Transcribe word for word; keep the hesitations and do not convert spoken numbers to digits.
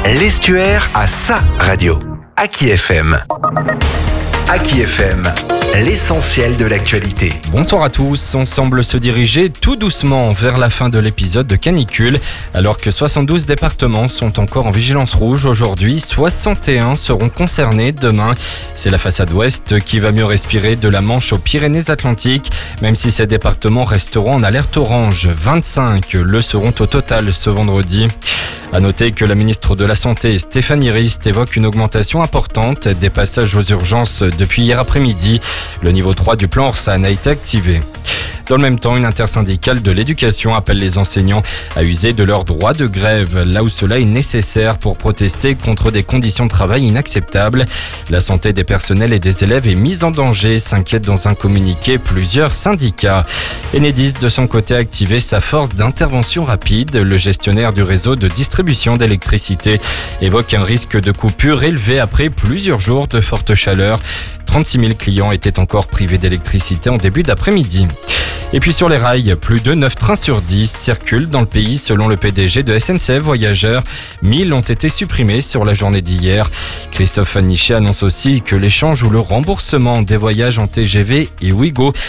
L'Estuaire a sa radio. Aki F M. Aki F M, l'essentiel de l'actualité. Bonsoir à tous, on semble se diriger tout doucement vers la fin de l'épisode de canicule. Alors que soixante-douze départements sont encore en vigilance rouge aujourd'hui, soixante et un seront concernés demain. C'est la façade ouest qui va mieux respirer de la Manche aux Pyrénées-Atlantiques, même si ces départements resteront en alerte orange. vingt-cinq le seront au total ce vendredi. À noter que la ministre de la Santé, Stéphanie Rist, évoque une augmentation importante des passages aux urgences depuis hier après-midi. Le niveau trois du plan Orsan a été activé. Dans le même temps, une intersyndicale de l'éducation appelle les enseignants à user de leur droit de grève, là où cela est nécessaire pour protester contre des conditions de travail inacceptables. La santé des personnels et des élèves est mise en danger, s'inquiètent dans un communiqué plusieurs syndicats. Enedis, de son côté, a activé sa force d'intervention rapide. Le gestionnaire du réseau de distribution d'électricité évoque un risque de coupure élevé après plusieurs jours de forte chaleur. trente-six mille clients étaient encore privés d'électricité en début d'après-midi. Et puis sur les rails, plus de neuf trains sur dix circulent dans le pays selon le P D G de S N C F Voyageurs. mille ont été supprimés sur la journée d'hier. Christophe Aniché annonce aussi que l'échange ou le remboursement des voyages en T G V et Ouigo